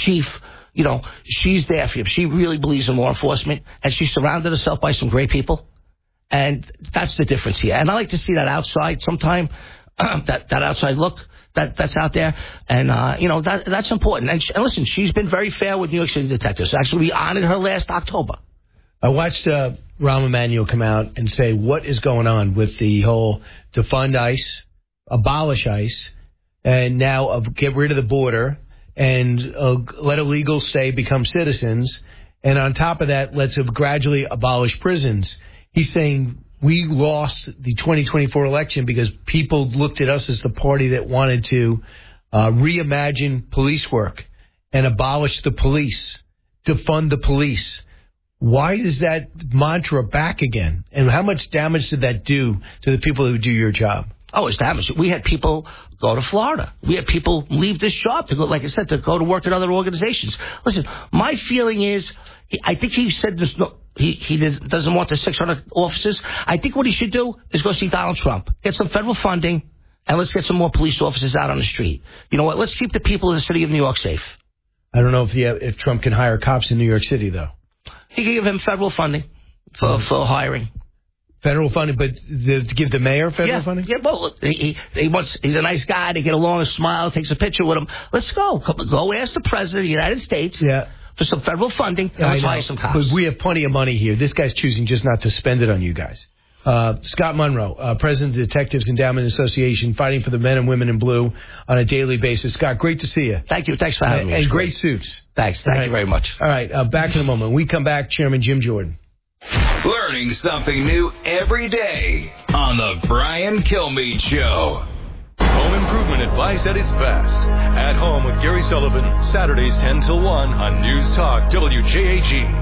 chief, she's there for you. She really believes in law enforcement, and she surrounded herself by some great people. And that's the difference here. And I like to see that outside sometime, that outside look that's out there. And, that's important. And listen, she's been very fair with New York City detectives. Actually, we honored her last October. I watched Rahm Emanuel come out and say what is going on with the whole defund ICE, abolish ICE, and now get rid of the border and let illegals stay, become citizens. And on top of that, let's gradually abolish prisons. He's saying we lost the 2024 election because people looked at us as the party that wanted to reimagine police work and abolish the police, defund the police. Why is that mantra back again? And how much damage did that do to the people who do your job? Oh, it's damage. We had people go to Florida. We had people leave this job to go, like I said, to go to work at other organizations. Listen, my feeling is, I think he said this. He doesn't want the 600 officers. I think what he should do is go see Donald Trump, get some federal funding, and let's get some more police officers out on the street. You know what? Let's keep the people in the city of New York safe. I don't know if Trump can hire cops in New York City, though. He can give him federal funding for hiring. Federal funding, but to give the mayor federal funding? Yeah, well, he's a nice guy. They get along, smile, takes a picture with him. Let's go. Go ask the president of the United States for some federal funding, and let's hire some cops. But we have plenty of money here. This guy's choosing just not to spend it on you guys. Scott Monroe, president of the Detectives Endowment Association, fighting for the men and women in blue on a daily basis. Scott, great to see you. Thank you. Thanks for having me. And great suits. Thanks. Thank you very much. All right, back in a moment. When we come back, Chairman Jim Jordan. Learning something new every day on the Brian Kilmeade Show. Home improvement advice at its best. At Home with Gary Sullivan, Saturdays 10 till 1 on News Talk WJAG.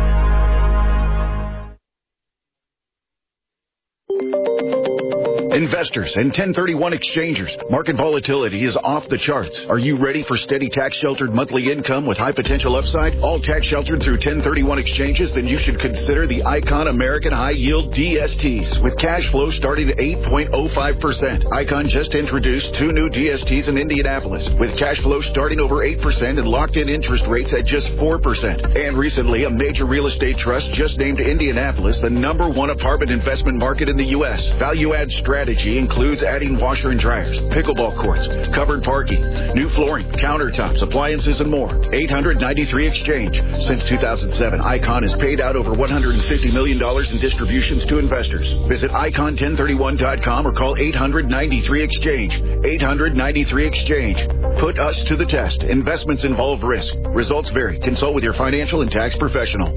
Investors and 1031 exchangers, market volatility is off the charts. Are you ready for steady tax-sheltered monthly income with high potential upside? All tax-sheltered through 1031 exchanges? Then you should consider the Icon American High Yield DSTs with cash flow starting at 8.05%. Icon just introduced 2 new DSTs in Indianapolis with cash flow starting over 8% and locked-in interest rates at just 4%. And recently, a major real estate trust just named Indianapolis the #1 apartment investment market in the U.S. Value-add strategy includes adding washer and dryers, pickleball courts, covered parking, new flooring, countertops, appliances, and more. 893 Exchange. Since 2007, Icon has paid out over $150 million in distributions to investors. Visit icon1031.com or call 893-EXCHANGE. 893-EXCHANGE. Put us to the test. Investments involve risk. Results vary. Consult with your financial and tax professional.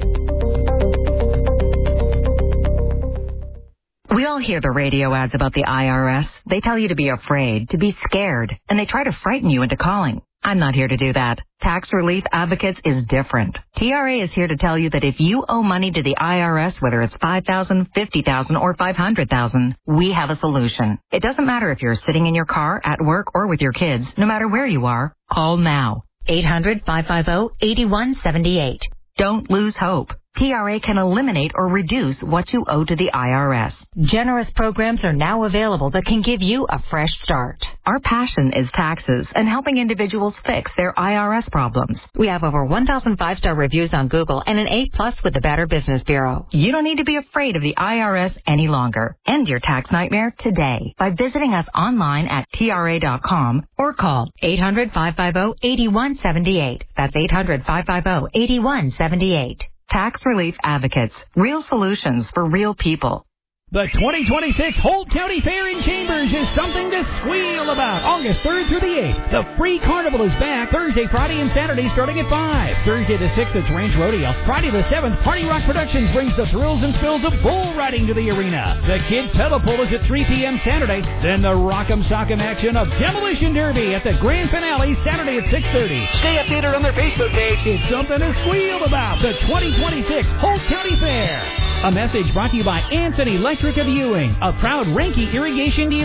We all hear the radio ads about the IRS. They tell you to be afraid, to be scared, and they try to frighten you into calling. I'm not here to do that. Tax Relief Advocates is different. TRA is here to tell you that if you owe money to the IRS, whether it's $5,000, $50,000, or $500,000, we have a solution. It doesn't matter if you're sitting in your car, at work, or with your kids. No matter where you are, call now. 800-550-8178. Don't lose hope. TRA can eliminate or reduce what you owe to the IRS. Generous programs are now available that can give you a fresh start. Our passion is taxes and helping individuals fix their IRS problems. We have over 1,000 5-star reviews on Google and an A+ with the Better Business Bureau. You don't need to be afraid of the IRS any longer. End your tax nightmare today by visiting us online at TRA.com or call 800-550-8178. That's 800-550-8178. Tax Relief Advocates. Real solutions for real people. The 2026 Holt County Fair in Chambers is something to squeal about. August 3rd through the 8th. The free carnival is back Thursday, Friday, and Saturday starting at 5. Thursday the 6th, it's Ranch Rodeo. Friday the 7th, Party Rock Productions brings the thrills and spills of bull riding to the arena. The Kids Pedal Pull is at 3 p.m. Saturday. Then the Rock'em Sock'em action of Demolition Derby at the grand finale Saturday at 6:30. Stay updated on their Facebook page. It's something to squeal about. The 2026 Holt County Fair. A message brought to you by Anson Electric of Ewing, a proud Ranky irrigation dealer.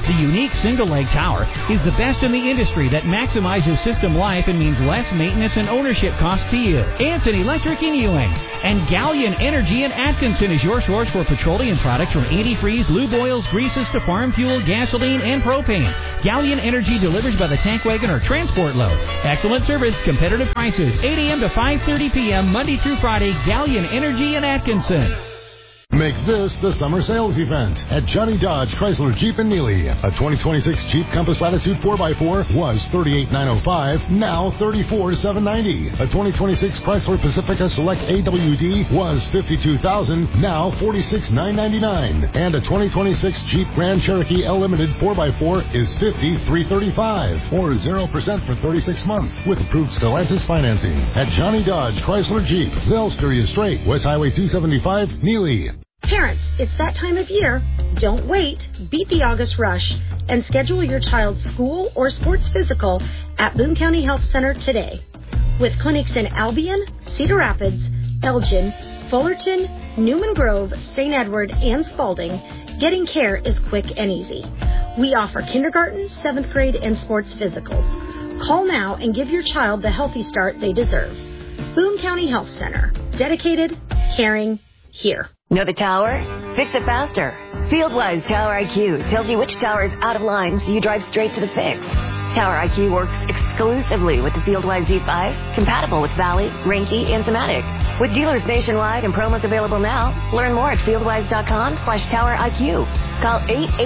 The unique single-leg tower is the best in the industry that maximizes system life and means less maintenance and ownership costs to you. Anson Electric in Ewing. And Galleon Energy in Atkinson is your source for petroleum products from antifreeze, lube oils, greases to farm fuel, gasoline, and propane. Galleon Energy delivers by the tank wagon or transport load. Excellent service, competitive prices, 8 a.m. to 5:30 p.m. Monday through Friday. Galleon Energy in Atkinson. Make this the summer sales event at Johnny Dodge Chrysler Jeep in Neely. A 2026 Jeep Compass Latitude 4x4 was $38,905, now $34,790. A 2026 Chrysler Pacifica Select AWD was $52,000, now $46,999. And a 2026 Jeep Grand Cherokee L Limited 4x4 is $50,335, or 0% for 36 months with approved Stellantis financing. At Johnny Dodge Chrysler Jeep, they'll steer you straight. West Highway 275, Neely. Parents, it's that time of year. Don't wait. Beat the August rush and schedule your child's school or sports physical at Boone County Health Center today. With clinics in Albion, Cedar Rapids, Elgin, Fullerton, Newman Grove, St. Edward, and Spalding, getting care is quick and easy. We offer kindergarten, 7th grade, and sports physicals. Call now and give your child the healthy start they deserve. Boone County Health Center. Dedicated, caring, here. Know the tower? Fix it faster. FieldWise Tower IQ tells you which tower is out of line so you drive straight to the fix. Tower IQ works exclusively with the FieldWise Z5, compatible with Valley, Reinke, and Somatic. With dealers nationwide and promos available now, learn more at fieldwise.com/Tower IQ. Call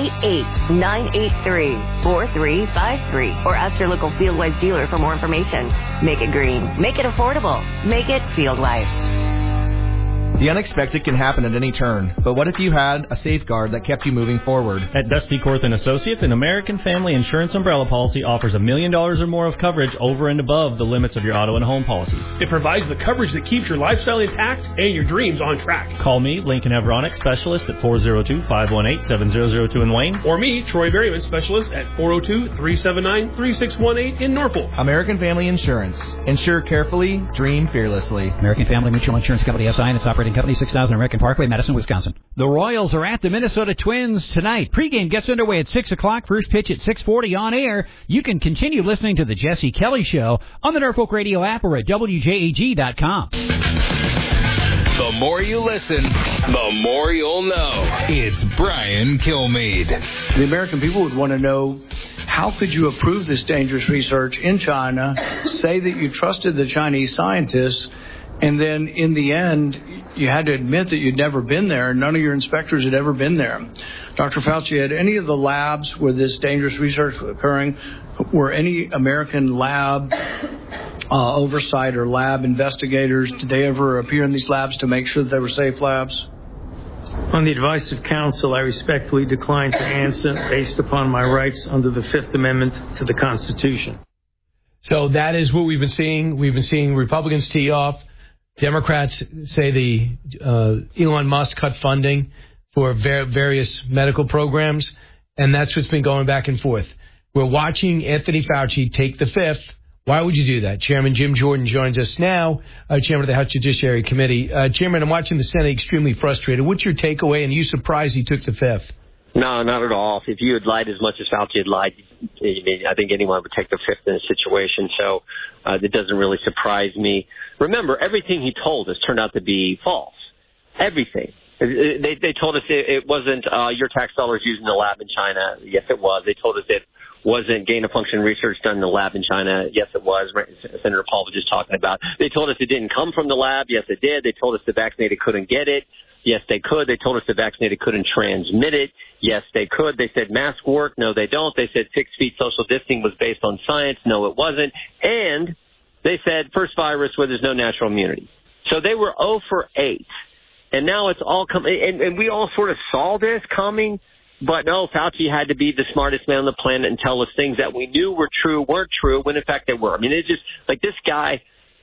888-983-4353 or ask your local FieldWise dealer for more information. Make it green. Make it affordable. Make it FieldWise. The unexpected can happen at any turn, but what if you had a safeguard that kept you moving forward? At Dusty Korth & Associates, an American Family Insurance umbrella policy offers $1 million or more of coverage over and above the limits of your auto and home policy. It provides the coverage that keeps your lifestyle intact and your dreams on track. Call me, Lincoln Everonic Specialist, at 402-518-7002 in Wayne. Or me, Troy Berryman Specialist, at 402-379-3618 in Norfolk. American Family Insurance. Insure carefully, dream fearlessly. American Family Mutual Insurance Company, SI, and its operating company, 6000 American Parkway, Madison, Wisconsin. The Royals are at the Minnesota Twins tonight. Pregame gets underway at 6 o'clock. First pitch at 6:40 on air. You can continue listening to the Jesse Kelly Show on the Norfolk Radio app or at WJAG.com. The more you listen, the more you'll know. It's Brian Kilmeade. The American people would want to know, how could you approve this dangerous research in China, say that you trusted the Chinese scientists, and then in the end, you had to admit that you'd never been there, and none of your inspectors had ever been there. Dr. Fauci, had any of the labs where this dangerous research was occurring, were any American lab oversight or lab investigators, did they ever appear in these labs to make sure that they were safe labs? On the advice of counsel, I respectfully decline to answer based upon my rights under the Fifth Amendment to the Constitution. So that is what we've been seeing. We've been seeing Republicans tee off. Democrats say the Elon Musk cut funding for various medical programs, and that's what's been going back and forth. We're watching Anthony Fauci take the fifth. Why would you do that? Chairman Jim Jordan joins us now, Chairman of the House Judiciary Committee. Chairman, I'm watching the Senate extremely frustrated. What's your takeaway, and are you surprised he took the fifth? No, not at all. If you had lied as much as Fauci had lied, I think anyone would take the fifth in a situation. So it doesn't really surprise me. Remember, everything he told us turned out to be false. Everything. They told us it wasn't your tax dollars used in the lab in China. Yes, it was. They told us it wasn't gain-of-function research done in the lab in China. Yes, it was. Senator Paul was just talking about. They told us it didn't come from the lab. Yes, it did. They told us the vaccinated couldn't get it. Yes, they could. They told us the vaccinated couldn't transmit it. Yes, they could. They said masks work. No, they don't. They said 6 feet social distancing was based on science. No, it wasn't. And they said first virus where there's no natural immunity. So they were 0 for 8. And now it's all coming. And we all sort of saw this coming. But no, Fauci had to be the smartest man on the planet and tell us things that we knew were true, weren't true, when in fact they were. I mean, it's just like this guy.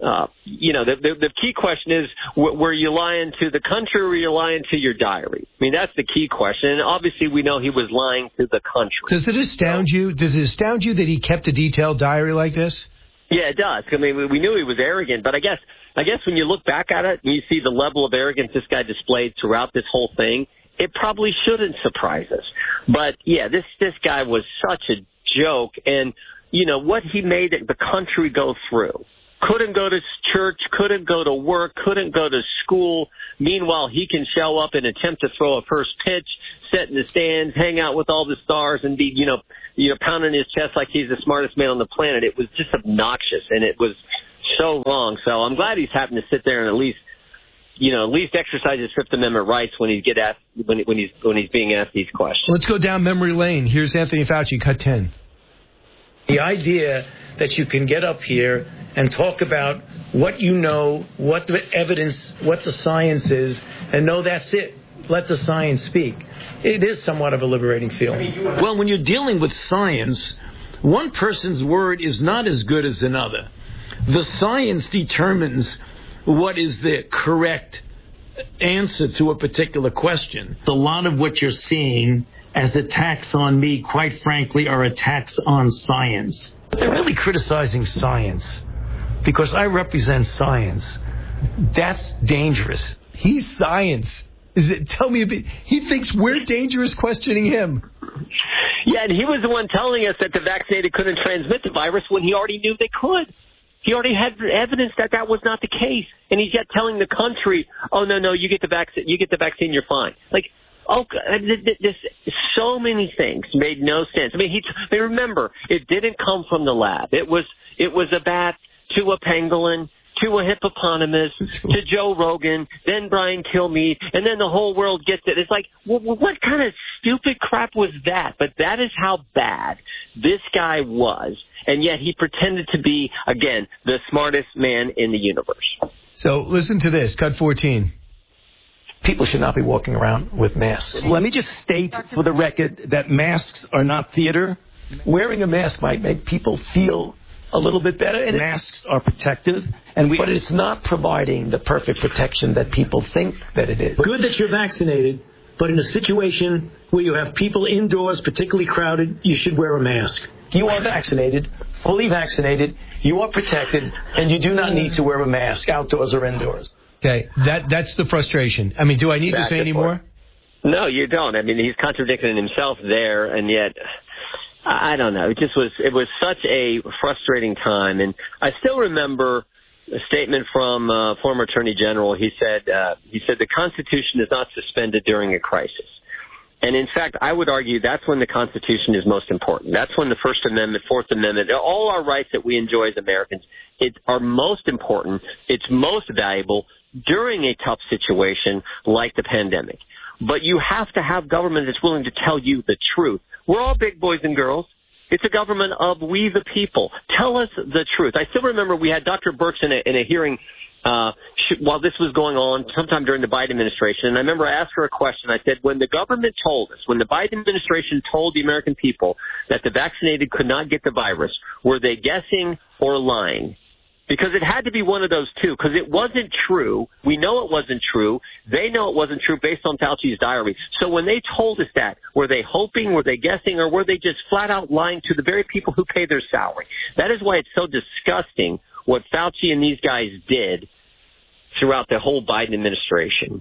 The key question is, were you lying to the country or were you lying to your diary? I mean, that's the key question. And obviously we know he was lying to the country. Does it astound you? Does it astound you that he kept a detailed diary like this? Yeah, it does. I mean, we knew he was arrogant, but I guess when you look back at it and you see the level of arrogance this guy displayed throughout this whole thing, it probably shouldn't surprise us. But, yeah, this guy was such a joke. And, you know, what he made the country go through. Couldn't go to church, couldn't go to work, couldn't go to school. Meanwhile, he can show up and attempt to throw a first pitch, sit in the stands, hang out with all the stars, and be, you know, pounding his chest like he's the smartest man on the planet. It was just obnoxious, and it was so wrong. So I'm glad he's happened to sit there and at least exercise his Fifth Amendment rights when he get asked when he's being asked these questions. Let's go down memory lane. Here's Anthony Fauci, cut 10. The idea that you can get up here and talk about what you know, what the evidence, what the science is, and know that's it. Let the science speak. It is somewhat of a liberating feeling. Well, when you're dealing with science, one person's word is not as good as another. The science determines what is the correct answer to a particular question. A lot of what you're seeing as attacks on me, quite frankly, are attacks on science. They're really criticizing science because I represent science. That's dangerous. He's science. Tell me a bit. He thinks we're dangerous questioning him. Yeah, and he was the one telling us that the vaccinated couldn't transmit the virus when he already knew they could. He already had evidence that was not the case, and he's yet telling the country, "Oh no, you get the vaccine, you're fine." Like, so many things made no sense. I mean, remember, it didn't come from the lab. It was a bat to a pangolin to a hippopotamus to Joe Rogan, then Brian Kilmeade, and then the whole world gets it. It's like, what kind of stupid crap was that? But that is how bad this guy was, and yet he pretended to be, again, the smartest man in the universe. So listen to this, cut 14. People should not be walking around with masks. Let me just state for the record that masks are not theater. Wearing a mask might make people feel a little bit better, and masks are protective, but it's not providing the perfect protection that people think that it is. Good that you're vaccinated, but in a situation where you have people indoors, particularly crowded, you should wear a mask. You are vaccinated, fully vaccinated, you are protected, and you do not need to wear a mask outdoors or indoors. Okay, that's the frustration. I mean, do I need to say any more? No, you don't. I mean, he's contradicting himself there, and yet, I don't know. It was such a frustrating time, and I still remember a statement from former Attorney General. He said the Constitution is not suspended during a crisis. And in fact, I would argue that's when the Constitution is most important. That's when the First Amendment, Fourth Amendment, all our rights that we enjoy as Americans, are most important. It's most valuable during a tough situation like the pandemic. But you have to have government that's willing to tell you the truth. We're all big boys and girls. It's a government of we the people. Tell us the truth. I still remember we had Dr. Birx in a hearing while this was going on sometime during the Biden administration. And I remember I asked her a question. I said, when the government told us, when the Biden administration told the American people that the vaccinated could not get the virus, were they guessing or lying? Because it had to be one of those two, because it wasn't true. We know it wasn't true. They know it wasn't true based on Fauci's diary. So when they told us that, were they hoping, were they guessing, or were they just flat out lying to the very people who pay their salary? That is why it's so disgusting what Fauci and these guys did throughout the whole Biden administration.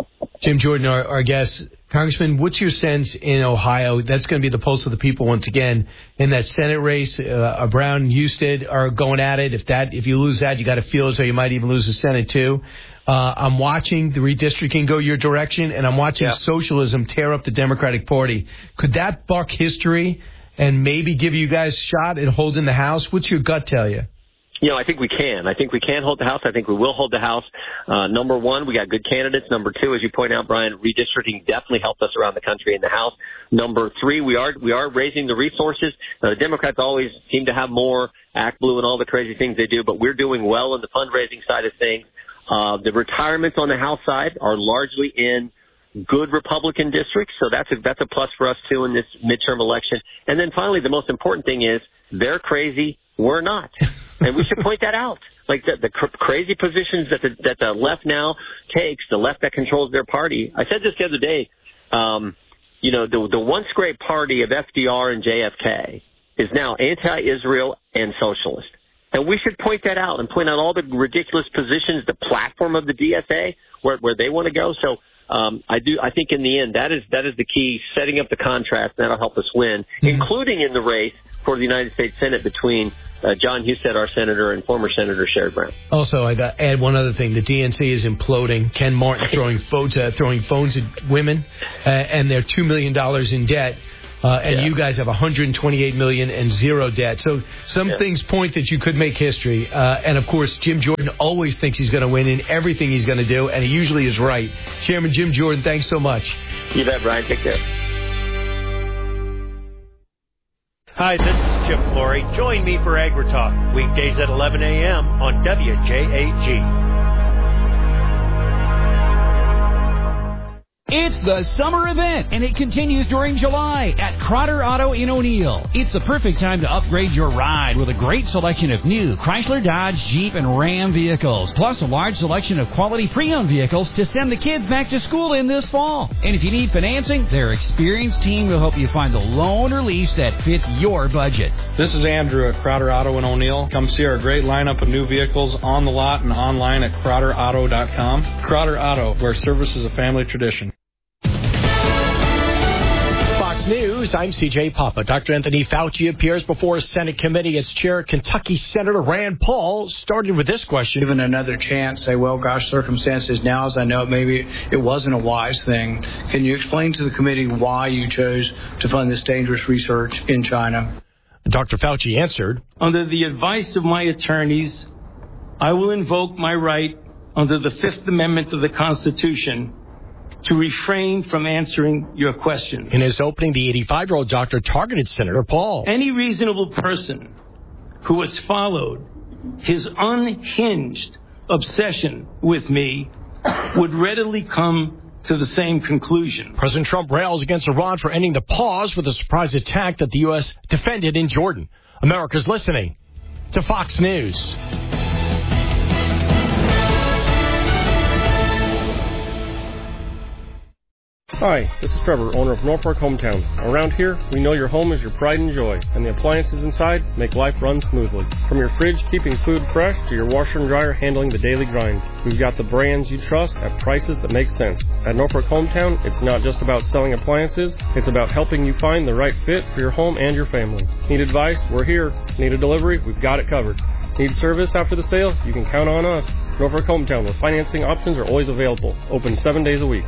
Jim Jordan, our guest. Congressman, what's your sense in Ohio? That's going to be the pulse of the people once again in that Senate race. Brown and Husted are going at it. If you lose that, you got to feel as though you might even lose the Senate too. I'm watching the redistricting go your direction, and I'm watching socialism tear up the Democratic Party. Could that buck history and maybe give you guys a shot at holding the House? What's your gut tell you? You know, I think we can. I think we can hold the House. I think we will hold the House. Number one, we got good candidates. Number two, as you point out, Brian, redistricting definitely helped us around the country in the House. Number three, we are raising the resources. The Democrats always seem to have more, Act Blue and all the crazy things they do, but we're doing well in the fundraising side of things. The retirements on the House side are largely in good Republican districts, so that's a plus for us too in this midterm election. And then finally, the most important thing is they're crazy, we're not. And we should point that out. Like the crazy positions that the left now takes, the left that controls their party. I said this the other day, the once great party of FDR and JFK is now anti-Israel and socialist. And we should point that out and point out all the ridiculous positions, the platform of the DSA, where they want to go. So I think in the end that is the key, setting up the contrast, and that'll help us win, including in the race for the United States Senate between John Husted, our senator, and former Senator Sherrod Brown. Also, I'd add one other thing. The DNC is imploding. Ken Martin throwing phones at women, and they're $2 million in debt. You guys have $128 million and zero debt. So some things point that you could make history. And, of course, Jim Jordan always thinks he's going to win in everything he's going to do, and he usually is right. Chairman Jim Jordan, thanks so much. You bet, Brian. Take care. Hi, this is Chip Flory. Join me for AgriTalk, weekdays at 11 a.m. on WJAG. It's the summer event, and it continues during July at Crotter Auto in O'Neill. It's the perfect time to upgrade your ride with a great selection of new Chrysler, Dodge, Jeep, and Ram vehicles, plus a large selection of quality pre-owned vehicles to send the kids back to school in this fall. And if you need financing, their experienced team will help you find the loan or lease that fits your budget. This is Andrew at Crotter Auto in O'Neill. Come see our great lineup of new vehicles on the lot and online at CrotterAuto.com. Crotter Auto, where service is a family tradition. News, I'm C.J. Papa. Dr. Anthony Fauci appears before a Senate committee. Its chair, Kentucky Senator Rand Paul, started with this question. Given another chance, say, well, gosh, circumstances now, as I know it, maybe it wasn't a wise thing. Can you explain to the committee why you chose to fund this dangerous research in China? Dr. Fauci answered, Under the advice of my attorneys, I will invoke my right under the Fifth Amendment of the Constitution to refrain from answering your question. In his opening, the 85-year-old doctor targeted Senator Paul. Any reasonable person who has followed his unhinged obsession with me would readily come to the same conclusion. President Trump rails against Iran for ending the pause with a surprise attack that the U.S. defended in Jordan. America's listening to Fox News. Hi, this is Trevor, owner of Norfolk Hometown. Around here, we know your home is your pride and joy, and the appliances inside make life run smoothly. From your fridge keeping food fresh to your washer and dryer handling the daily grind, we've got the brands you trust at prices that make sense. At Norfolk Hometown, it's not just about selling appliances, it's about helping you find the right fit for your home and your family. Need advice? We're here. Need a delivery? We've got it covered. Need service after the sale? You can count on us. Norfolk Hometown, where financing options are always available. Open 7 days a week.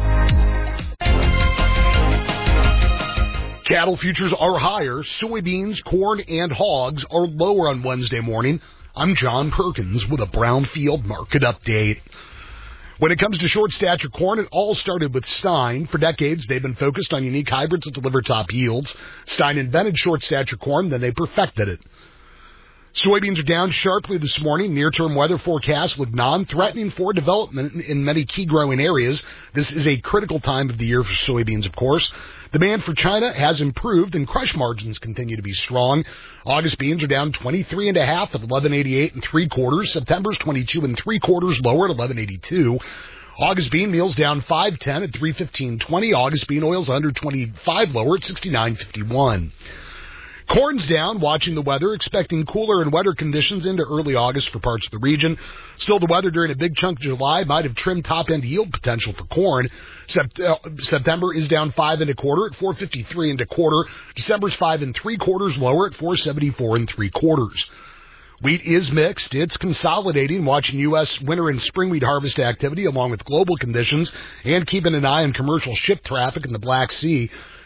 Cattle futures are higher. Soybeans, corn, and hogs are lower on Wednesday morning. I'm John Perkins with a Brownfield market update. When it comes to short stature corn, it all started with Stein. For decades, they've been focused on unique hybrids that deliver top yields. Stein invented short stature corn, then they perfected it. Soybeans are down sharply this morning. Near-term weather forecasts look non-threatening for development in many key growing areas. This is a critical time of the year for soybeans, of course. Demand for China has improved, and crush margins continue to be strong. August beans are down 23.5 at 11.88 3/4. September's 22 3/4 lower at 11.82. August bean meal's down 5.10 at 3.1520. August bean oil's 125 lower at 69.51. Corn's down, watching the weather, expecting cooler and wetter conditions into early August for parts of the region. Still, the weather during a big chunk of July might have trimmed top-end yield potential for corn. September is down 5 1/4 at 4.53 1/4. December's 5 3/4 lower at 4.74 3/4. Wheat is mixed. It's consolidating, watching U.S. winter and spring wheat harvest activity along with global conditions and keeping an eye on commercial ship traffic in the Black Sea.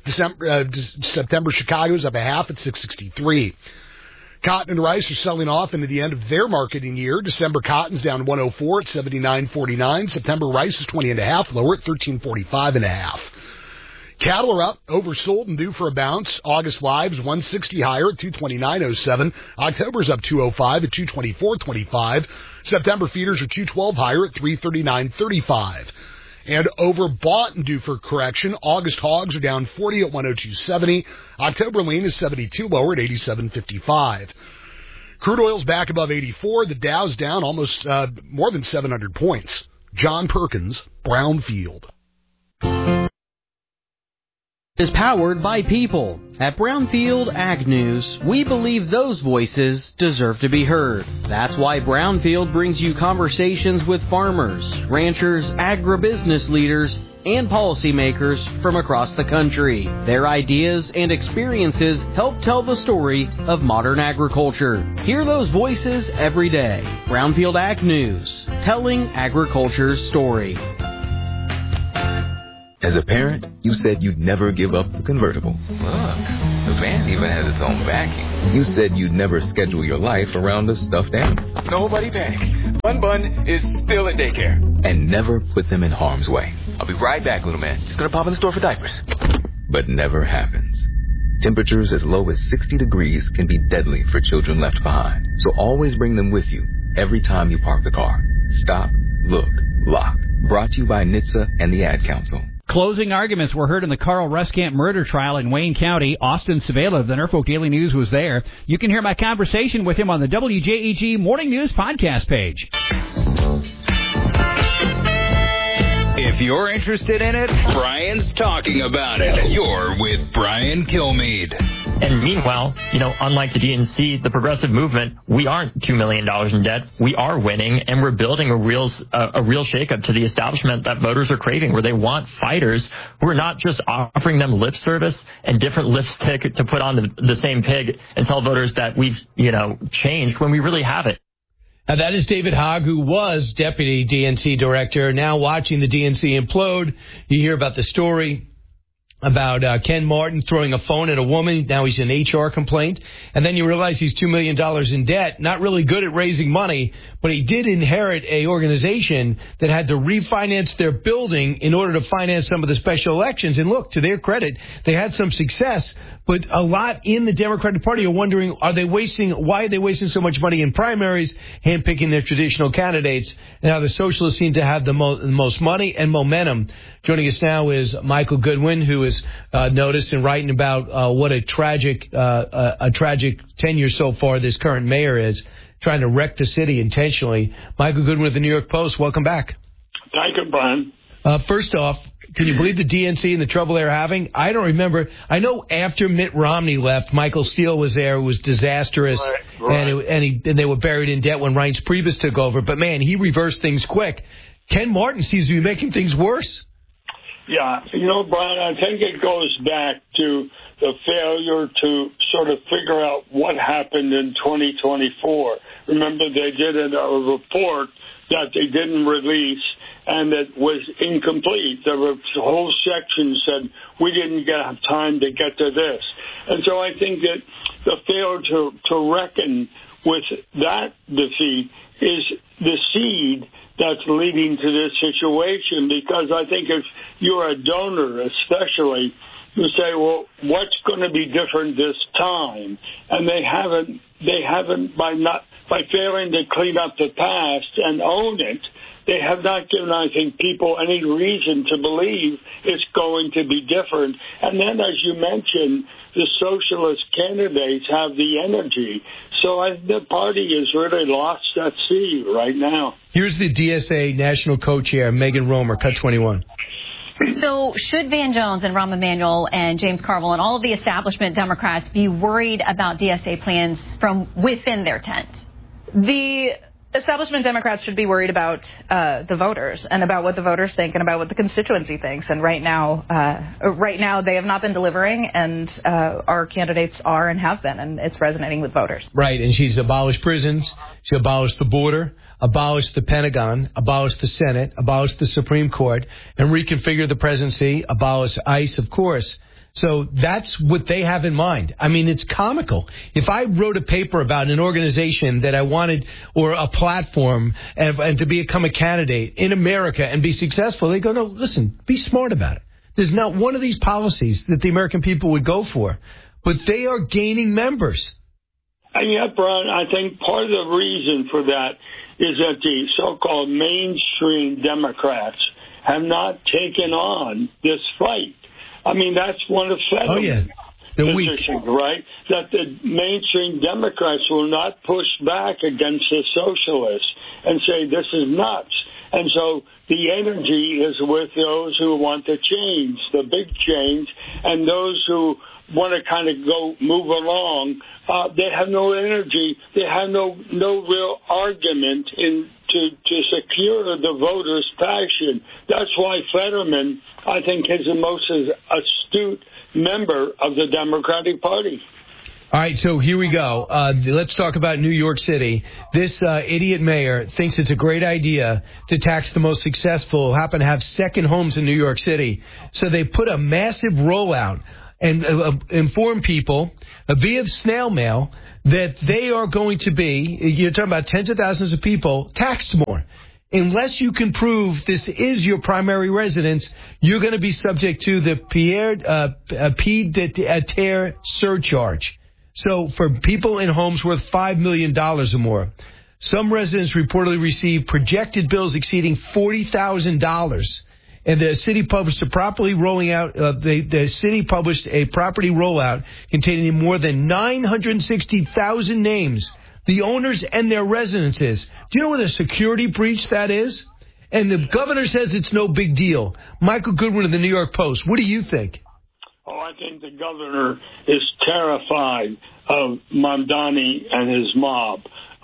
September Chicago's up 1/2 at 6.63. Cotton and rice are selling off into the end of their marketing year. December cotton's down 104 at 79.49. September rice is 20.5 lower at 13.45 1/2. Cattle are up, oversold and due for a bounce. August live's 160 higher at 229.07. October's up 205 at 224.25. September feeders are 212 higher at 339.35. And overbought and due for correction. August hogs are down 40 at 102.70. October lean is 72 lower at 87.55. Crude oil's back above 84. The Dow's down almost more than 700 points. John Perkins, Brownfield. Is powered by people. At Brownfield Ag News, we believe those voices deserve to be heard. That's why Brownfield brings you conversations with farmers, ranchers, agribusiness leaders, and policymakers from across the country. Their ideas and experiences help tell the story of modern agriculture. Hear those voices every day. Brownfield Ag News, telling agriculture's story. As a parent, you said you'd never give up the convertible. Look, the van even has its own vacuum. You said you'd never schedule your life around a stuffed animal. Nobody panic. Bun is still at daycare. And never put them in harm's way. I'll be right back, little man. Just gonna pop in the store for diapers. But never happens. Temperatures as low as 60 degrees can be deadly for children left behind. So always bring them with you every time you park the car. Stop, look, lock. Brought to you by NHTSA and the Ad Council. Closing arguments were heard in the Carl Ruskamp murder trial in Wayne County. Austin Savela of the Norfolk Daily News was there. You can hear my conversation with him on the WJEG Morning News podcast page. If you're interested in it, Brian's talking about it. You're with Brian Kilmeade. And meanwhile, unlike the DNC, the progressive movement, we aren't $2 million in debt. We are winning, and we're building a real shakeup to the establishment that voters are craving, where they want fighters who are not just offering them lip service and different lipstick to put on the same pig and tell voters that we've, changed when we really haven't. Now, that is David Hogg, who was deputy DNC director, now watching the DNC implode. You hear about the story about Ken Martin throwing a phone at a woman. Now he's an HR complaint. And then you realize he's $2 million in debt. Not really good at raising money, but he did inherit a organization that had to refinance their building in order to finance some of the special elections. And look, to their credit, they had some success. But a lot in the Democratic Party are wondering, why are they wasting so much money in primaries, handpicking their traditional candidates? And now the socialists seem to have the most money and momentum. Joining us now is Michael Goodwin, who has noticed and writing about what a tragic tenure so far this current mayor is, trying to wreck the city intentionally. Michael Goodwin of the New York Post, welcome back. Thank you, Brian. First off, can you believe the DNC and the trouble they're having? I don't remember. I know after Mitt Romney left, Michael Steele was there. It was disastrous, right. And they were buried in debt when Reince Priebus took over. But, man, he reversed things quick. Ken Martin seems to be making things worse. Yeah. Brian, I think it goes back to the failure to sort of figure out what happened in 2024. Remember, they did a report that they didn't release, and it was incomplete. There were whole sections said, we didn't have time to get to this. And so I think that the failure to reckon with that defeat is the seed that's leading to this situation, because I think if you're a donor especially, you say, well, what's going to be different this time? And they haven't by failing to clean up the past and own it, they have not given, I think, people any reason to believe it's going to be different. And then, as you mentioned, the socialist candidates have the energy. So the party has really lost at sea right now. Here's the DSA National Co-Chair, Megan Romer, Cut 21. So should Van Jones and Rahm Emanuel and James Carville and all of the establishment Democrats be worried about DSA plans from within their tent? The establishment Democrats should be worried about the voters and about what the voters think and about what the constituency thinks. And right now they have not been delivering, and our candidates are and have been, and it's resonating with voters. Right, and she's abolished prisons, she abolished the border, abolished the Pentagon, abolished the Senate, abolished the Supreme Court, and reconfigured the presidency, abolished ICE, of course. So that's what they have in mind. I mean, it's comical. If I wrote a paper about an organization that I wanted, or a platform, and to become a candidate in America and be successful, they go, no, listen, be smart about it. There's not one of these policies that the American people would go for, but they are gaining members. And yet, Brian, I think part of the reason for that is that the so-called mainstream Democrats have not taken on this fight. I mean, that's one of Fetterman's positions, right? That the mainstream Democrats will not push back against the socialists and say this is nuts. And so the energy is with those who want the change, the big change, and those who want to kind of move along. They have no energy. They have no real argument to secure the voters' passion. That's why Fetterman, I think, is the most astute member of the Democratic Party. All right, so here we go. Let's talk about New York City. This idiot mayor thinks it's a great idea to tax the most successful, who happen to have second homes in New York City. So they put a massive rollout and inform people via snail mail that they are going to be, you're talking about tens of thousands of people, taxed more. Unless you can prove this is your primary residence, you're going to be subject to the pied-à-terre surcharge. So for people in homes worth $5 million or more, some residents reportedly received projected bills exceeding $40,000. And the city published a property rollout containing more than 960,000 names, the owners and their residences. Do you know what a security breach that is? And the governor says it's no big deal. Michael Goodwin of the New York Post, what do you think? Oh, I think the governor is terrified of Mamdani and his mob.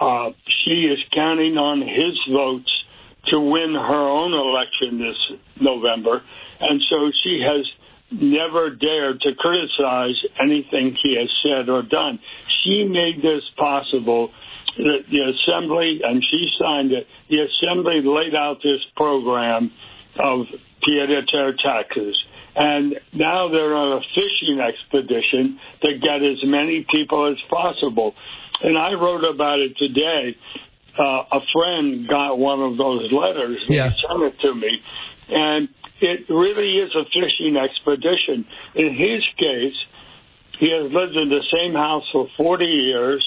She is counting on his votes to win her own election this November, and so she has never dared to criticize anything he has said or done. She made this possible. The Assembly, and she signed it, the Assembly laid out this program of pied-à-terre taxes. And now they're on a fishing expedition to get as many people as possible. And I wrote about it today. A friend got one of those letters and he sent it to me. And it really is a fishing expedition. In his case, he has lived in the same house for 40 years.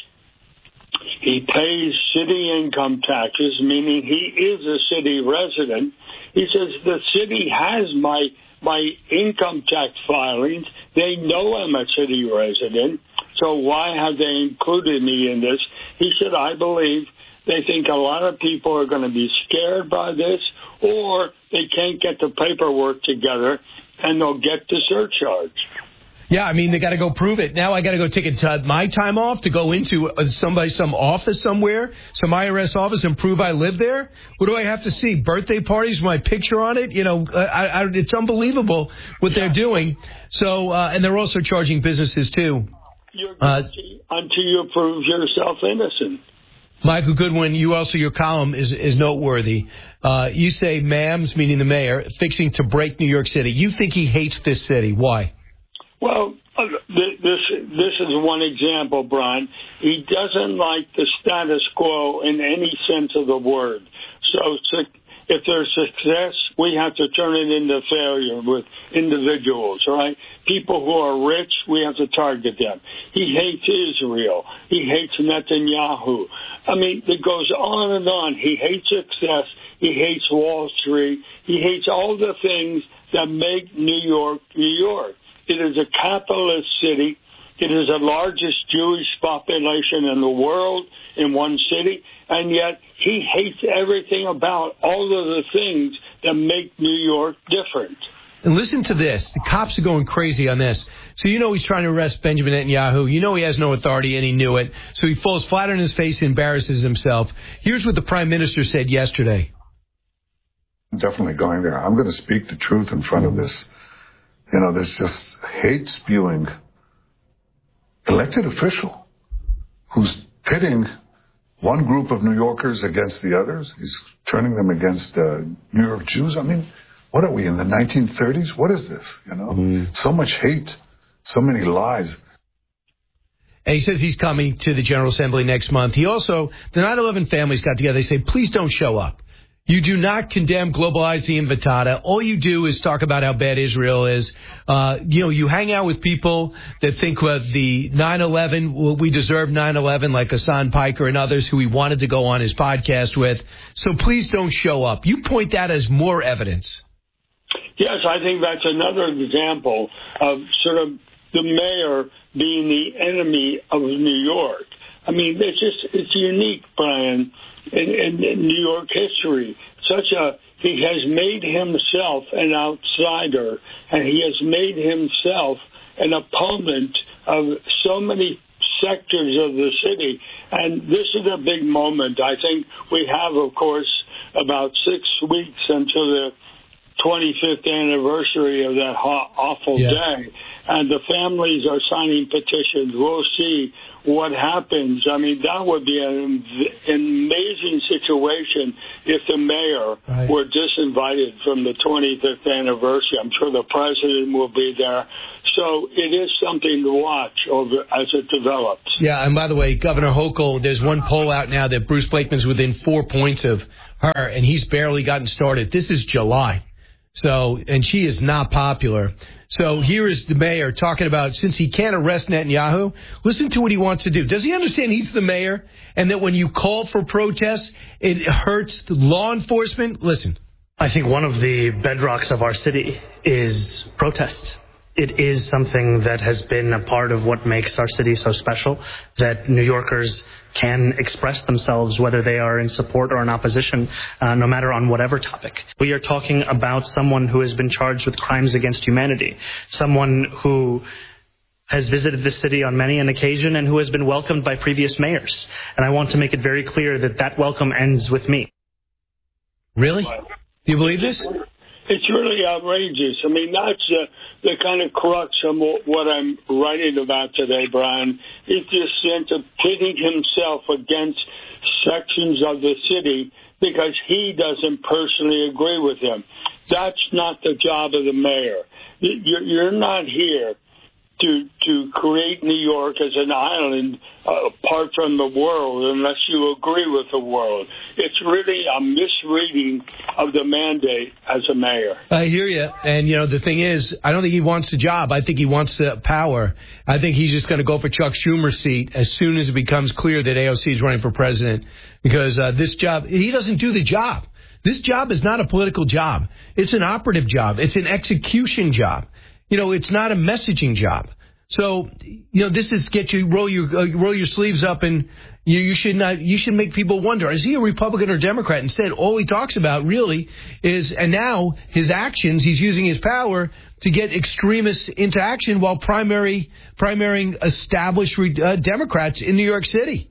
He pays city income taxes, meaning he is a city resident. He says the city has my income tax filings. They know I'm a city resident, so why have they included me in this? He said, I believe they think a lot of people are going to be scared by this, or they can't get the paperwork together, and they'll get the surcharge. Yeah, I mean, they got to go prove it. Now I got to go take my time off to go into some office somewhere, some IRS office, and prove I live there? What do I have to see? Birthday parties with my picture on it? You know, it's unbelievable what they're doing. So, and they're also charging businesses, too. You're guilty until you prove yourself innocent. Michael Goodwin, your column is noteworthy. You say Mams, meaning the mayor, fixing to break New York City. You think he hates this city. Why? Well, this is one example, Brian. He doesn't like the status quo in any sense of the word. So if there's success, we have to turn it into failure with individuals, right? People who are rich, we have to target them. He hates Israel. He hates Netanyahu. I mean, it goes on and on. He hates success. He hates Wall Street. He hates all the things that make New York, New York. It is a capitalist city. It is the largest Jewish population in the world in one city, and yet he hates everything about all of the things that make New York different. And listen to this. The cops are going crazy on this. So you know he's trying to arrest Benjamin Netanyahu. You know he has no authority, and he knew it. So he falls flat on his face and embarrasses himself. Here's what the Prime Minister said yesterday. I'm definitely going there. I'm going to speak the truth in front of this. You know, this just hate-spewing elected official who's pitting one group of New Yorkers against the others. He's turning them against New York Jews. I mean, what are we, in the 1930s? What is this, you know? So much hate, so many lies. And he says he's coming to the General Assembly next month. He also, the 9/11 families got together. They say, please don't show up. You do not condemn Globalizing Invitata. All you do is talk about how bad Israel is. You hang out with people that think the 9/11, we deserve 9/11, like Hassan Piker and others who he wanted to go on his podcast with. So please don't show up. You point that as more evidence. Yes, I think that's another example of sort of the mayor being the enemy of New York. I mean, it's unique, Brian, in New York history. he has made himself an outsider, and he has made himself an opponent of so many sectors of the city. And this is a big moment. I think we have, of course, about 6 weeks until the 25th anniversary of that awful day. And the families are signing petitions. We'll see what happens. I mean, that would be an amazing situation if the mayor were disinvited from the 25th anniversary. I'm sure the president will be there. So it is something to watch as it develops. Yeah, and by the way, Governor Hochul, there's one poll out now that Bruce Blakeman's within 4 points of her, and he's barely gotten started. This is July. So, and she is not popular. So here is the mayor talking about, since he can't arrest Netanyahu, listen to what he wants to do. Does he understand he's the mayor and that when you call for protests, it hurts the law enforcement? Listen. I think one of the bedrocks of our city is protest. It is something that has been a part of what makes our city so special, that New Yorkers can express themselves, whether they are in support or in opposition, no matter on whatever topic. We are talking about someone who has been charged with crimes against humanity, someone who has visited the city on many an occasion and who has been welcomed by previous mayors. And I want to make it very clear that that welcome ends with me. Really? Do you believe this? It's really outrageous. I mean, that's the kind of crux of what I'm writing about today, Brian. It's this sense of pitting himself against sections of the city because he doesn't personally agree with him. That's not the job of the mayor. You're not here to create New York as an island apart from the world unless you agree with the world. It's really a misreading of the mandate as a mayor. I hear you. And, you know, the thing is, I don't think he wants the job. I think he wants the power. I think he's just going to go for Chuck Schumer's seat as soon as it becomes clear that AOC is running for president. Because this job, he doesn't do the job. This job is not a political job. It's an operative job. It's an execution job. You know, it's not a messaging job. So, you know, this is roll your sleeves up, and you should make people wonder, is he a Republican or Democrat? Instead, all he talks about really is, and now his actions, he's using his power to get extremists into action while primarying established Democrats in New York City.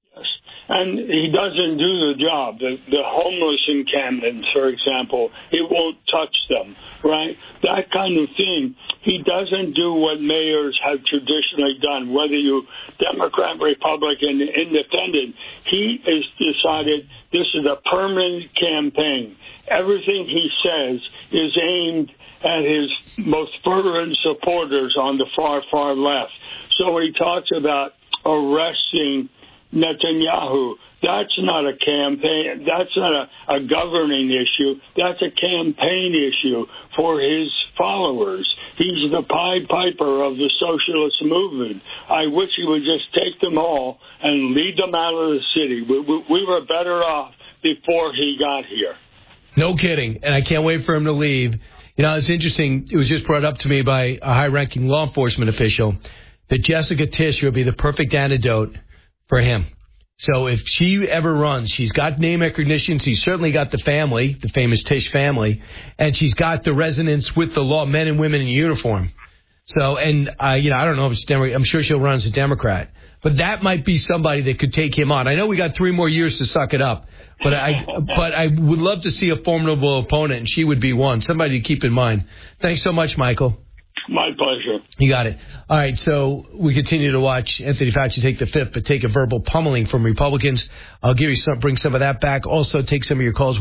And he doesn't do the job. The homeless encampments, for example, he won't touch them, right? That kind of thing. He doesn't do what mayors have traditionally done, whether you Democrat, Republican, Independent. He has decided this is a permanent campaign. Everything he says is aimed at his most fervent supporters on the far, far left. So when he talks about arresting Netanyahu, that's not a campaign. That's not a governing issue. That's a campaign issue for his followers. He's the Pied Piper of the socialist movement. I wish he would just take them all and lead them out of the city. We were better off before he got here. No kidding. And I can't wait for him to leave. You know, it's interesting. It was just brought up to me by a high-ranking law enforcement official that Jessica Tisch would be the perfect antidote for him. So if she ever runs, she's got name recognition. She's certainly got the family, the famous Tisch family, and she's got the resonance with the law, men and women in uniform. So, and I don't know if it's Democrat. I'm sure she'll run as a Democrat, but that might be somebody that could take him on. I know we got 3 more years to suck it up, but I would love to see a formidable opponent, and she would be one. Somebody to keep in mind. Thanks so much, Michael. My pleasure. You got it. All right, so we continue to watch Anthony Fauci take the fifth, but take a verbal pummeling from Republicans. I'll bring some of that back. Also, take some of your calls,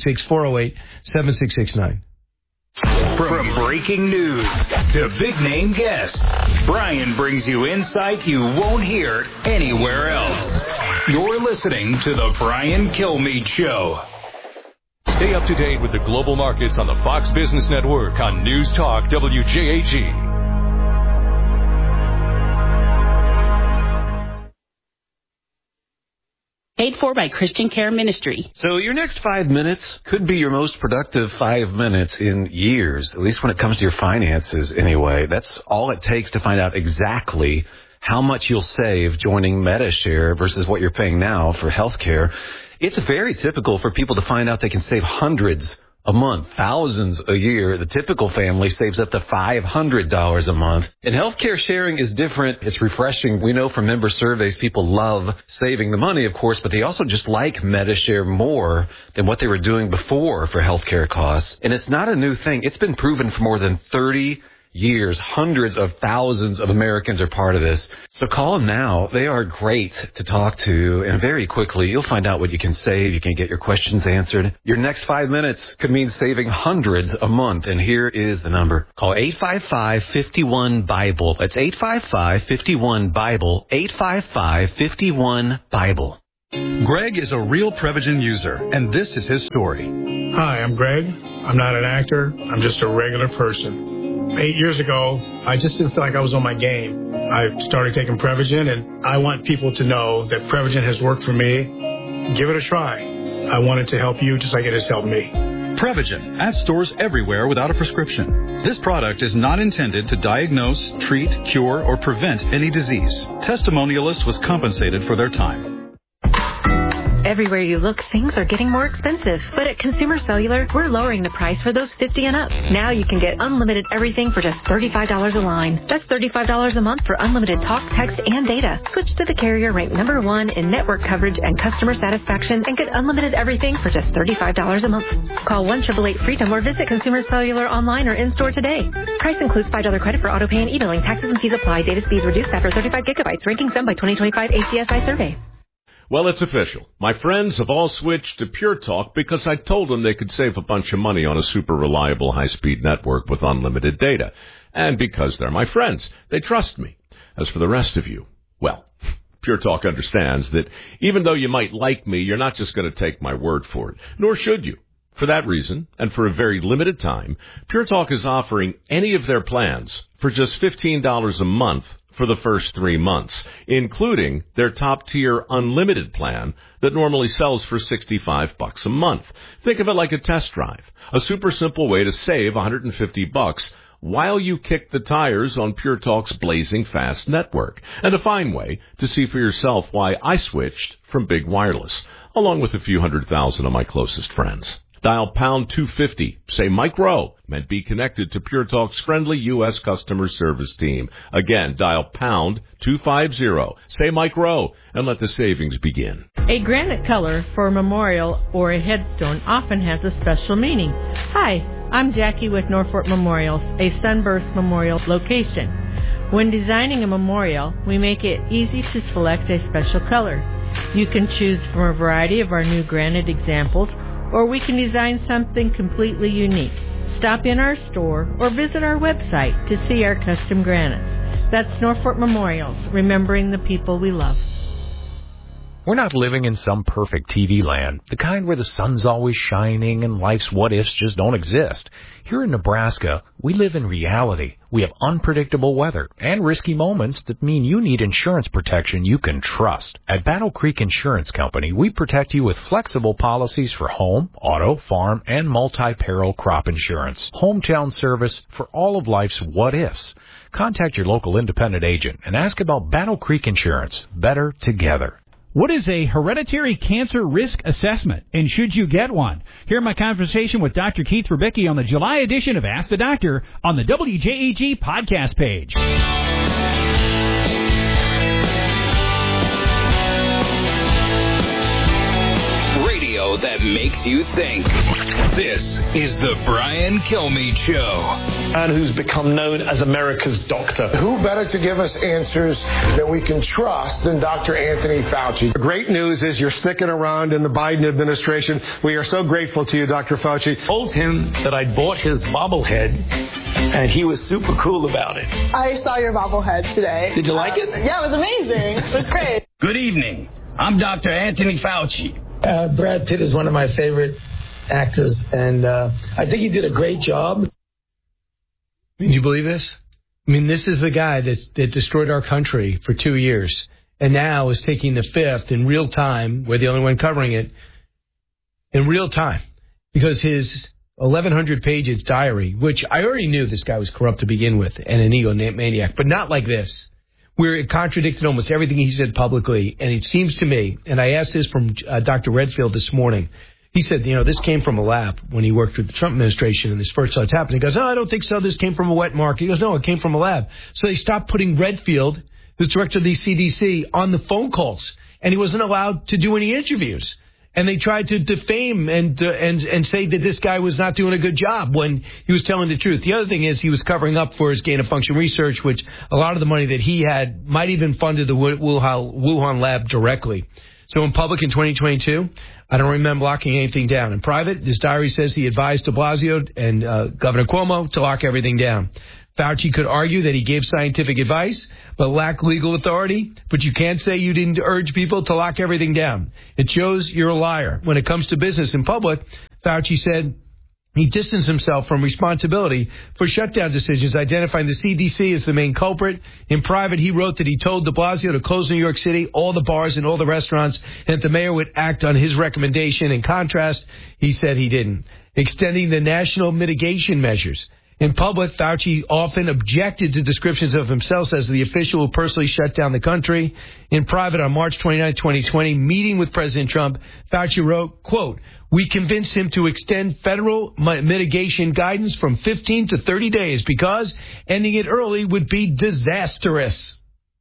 1-866-408-7669. From breaking news to big-name guests, Brian brings you insight you won't hear anywhere else. You're listening to The Brian Kilmeade Show. Stay up to date with the global markets on the Fox Business Network on News Talk WJAG. Paid for by Christian Care Ministry. So your next 5 minutes could be your most productive 5 minutes in years, at least when it comes to your finances anyway. That's all it takes to find out exactly how much you'll save joining MediShare versus what you're paying now for health care. It's very typical for people to find out they can save hundreds a month, thousands a year. The typical family saves up to $500 a month. And healthcare sharing is different. It's refreshing. We know from member surveys, people love saving the money, of course, but they also just like Medi-Share more than what they were doing before for healthcare costs. And it's not a new thing. It's been proven for more than 30 years. Hundreds of thousands of Americans are part of this. So call them now. They are great to talk to, and very quickly you'll find out what you can save. You can get your questions answered. Your next 5 minutes could mean saving hundreds a month, and here is the number. Call 855-51-BIBLE. That's 855-51-BIBLE. 855-51-BIBLE. Greg is a real Prevagen user, and this is his story. Hi, I'm Greg. I'm not an actor. I'm just a regular person. 8 years ago, I just didn't feel like I was on my game. I started taking Prevagen, and I want people to know that Prevagen has worked for me. Give it a try. I want it to help you just like it has helped me. Prevagen, at stores everywhere without a prescription. This product is not intended to diagnose, treat, cure, or prevent any disease. Testimonialist was compensated for their time. Everywhere you look, things are getting more expensive. But at Consumer Cellular, we're lowering the price for those 50 and up. Now you can get unlimited everything for just $35 a line. That's $35 a month for unlimited talk, text, and data. Switch to the carrier ranked #1 in network coverage and customer satisfaction and get unlimited everything for just $35 a month. Call 1-888-FREEDOM or visit Consumer Cellular online or in-store today. Price includes $5 credit for auto pay and e-billing. Taxes and fees apply. Data speeds reduced after 35 gigabytes. Rankings done by 2025 ACSI survey. Well, it's official. My friends have all switched to Pure Talk because I told them they could save a bunch of money on a super reliable high-speed network with unlimited data. And because they're my friends, they trust me. As for the rest of you, well, Pure Talk understands that even though you might like me, you're not just going to take my word for it, nor should you. For that reason, and for a very limited time, Pure Talk is offering any of their plans for just $15 a month for the first 3 months, including their top-tier unlimited plan that normally sells for $65 a month. Think of it like a test drive, a super simple way to save $150 while you kick the tires on Pure Talk's blazing fast network, and a fine way to see for yourself why I switched from big wireless, along with a few 100,000 of my closest friends. Dial pound 250, say Mike Rowe, and be connected to Pure Talk's friendly U.S. customer service team. Again, dial pound 250, say Mike Rowe, and let the savings begin. A granite color for a memorial or a headstone often has a special meaning. Hi, I'm Jackie with Norfolk Memorials, a Sunburst Memorial location. When designing a memorial, we make it easy to select a special color. You can choose from a variety of our new granite examples, or we can design something completely unique. Stop in our store or visit our website to see our custom granites. That's Norfolk Memorials, remembering the people we love. We're not living in some perfect TV land, the kind where the sun's always shining and life's what-ifs just don't exist. Here in Nebraska, we live in reality. We have unpredictable weather and risky moments that mean you need insurance protection you can trust. At Battle Creek Insurance Company, we protect you with flexible policies for home, auto, farm, and multi-peril crop insurance. Hometown service for all of life's what-ifs. Contact your local independent agent and ask about Battle Creek Insurance. Better together. What is a hereditary cancer risk assessment, and should you get one? Hear my conversation with Dr. Keith Rubicki on the July edition of Ask the Doctor on the WJAG podcast page. Radio that makes you think. This is the Brian Kilmeade Show. And who's become known as America's doctor. Who better to give us answers that we can trust than Dr. Anthony Fauci? The great news is you're sticking around in the Biden administration. We are so grateful to you, Dr. Fauci. I told him that I bought his bobblehead, and he was super cool about it. I saw your bobblehead today. Did you like it? Yeah, it was amazing. It was great. Good evening. I'm Dr. Anthony Fauci. Brad Pitt is one of my favorite actors, and I think he did a great job. Did you believe this? I mean, this is the guy that destroyed our country for 2 years, and now is taking the fifth in real time. We're the only one covering it in real time, because his 1,100 pages diary, which I already knew this guy was corrupt to begin with and an egomaniac, but not like this. where it contradicted almost everything he said publicly. And it seems to me, and I asked this from Dr. Redfield this morning, he said, this came from a lab when he worked with the Trump administration and this first starts happening. He goes, I don't think so. This came from a wet market. He goes, no, it came from a lab. So they stopped putting Redfield, who's director of the CDC, on the phone calls. And he wasn't allowed to do any interviews. And they tried to defame and say that this guy was not doing a good job when he was telling the truth. The other thing is he was covering up for his gain-of-function research, which a lot of the money that he had might even funded the Wuhan lab directly. So in public in 2022, I don't remember locking anything down. In private, this diary says he advised de Blasio and Governor Cuomo to lock everything down. Fauci could argue that he gave scientific advice, but lacked legal authority. But you can't say you didn't urge people to lock everything down. It shows you're a liar. When it comes to business in public, Fauci said he distanced himself from responsibility for shutdown decisions, identifying the CDC as the main culprit. In private, he wrote that he told de Blasio to close New York City, all the bars and all the restaurants, and that the mayor would act on his recommendation. In contrast, he said he didn't. Extending the national mitigation measures. In public, Fauci often objected to descriptions of himself as the official who personally shut down the country. In private, on March 29, 2020, meeting with President Trump, Fauci wrote, quote, we convinced him to extend federal mitigation guidance from 15 to 30 days because ending it early would be disastrous.